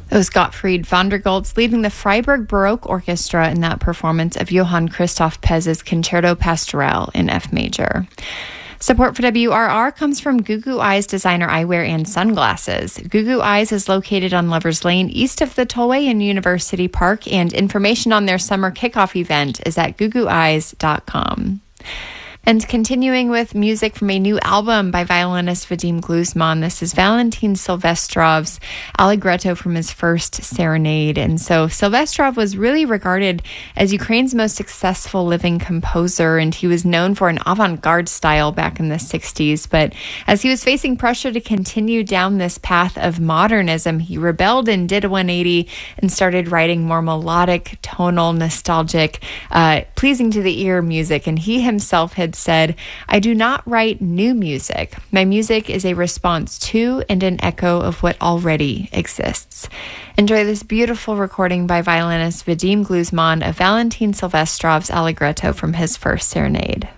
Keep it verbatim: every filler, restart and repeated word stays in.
It was Gottfried von der Goltz leading the Freiburg Baroque Orchestra in that performance of Johann Christoph Pez's Concerto Pastoral in F major. Support for W R R comes from Goo Goo Eyes designer eyewear and sunglasses. Goo Goo Eyes is located on Lovers Lane, east of the Tollway in University Park, and information on their summer kickoff event is at goo goo eyes dot com. And continuing with music from a new album by violinist Vadim Gluzman, this is Valentin Silvestrov's Allegretto from his first Serenade. And so Silvestrov was really regarded as Ukraine's most successful living composer, and he was known for an avant-garde style back in the sixties. But as he was facing pressure to continue down this path of modernism, he rebelled and did a one eighty and started writing more melodic, tonal, nostalgic, uh, pleasing to the ear music. And he himself had said, "I do not write new music. My music is a response to and an echo of what already exists." Enjoy this beautiful recording by violinist Vadim Gluzman of Valentin Silvestrov's Allegretto from his first Serenade.